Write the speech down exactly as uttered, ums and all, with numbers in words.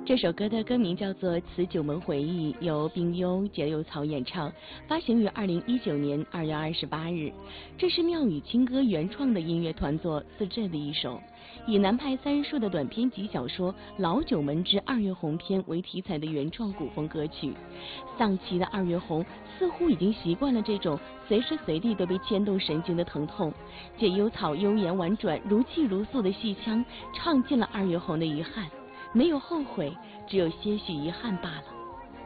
这首歌的歌名叫做《辞九门回忆》，由冰优、解忧草演唱，发行于二零一九年二月二十八日。这是妙语青歌原创的音乐团作自制的一首，以南派三叔的短篇集小说《老九门之二月红篇》为题材的原创古风歌曲。丧妻的二月红似乎已经习惯了这种随时随地都被牵动神经的疼痛。解忧草悠言婉转、如泣如诉的戏腔，唱尽了二月红的遗憾。没有后悔，只有些许遗憾罢了。